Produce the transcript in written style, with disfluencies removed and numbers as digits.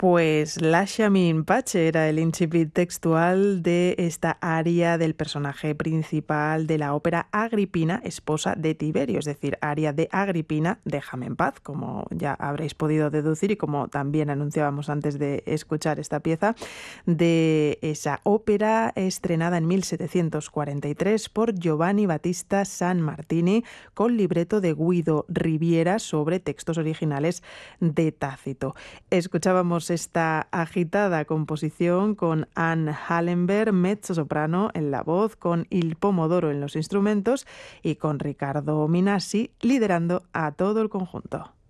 Pues Lasciami in pace era el incipit textual de esta aria del personaje principal de la ópera Agripina, esposa de Tiberio, es decir, aria de Agripina, déjame en paz, como ya habréis podido deducir y como también anunciábamos antes de escuchar esta pieza, de esa ópera estrenada en 1743 por Giovanni Battista San Martini, con libreto de Guido Riviera sobre textos originales de Tácito. Escuchábamos esta agitada composición con Anne Hallenberg, mezzosoprano en la voz, con Il Pomodoro en los instrumentos y con Riccardo Minassi liderando a todo el conjunto.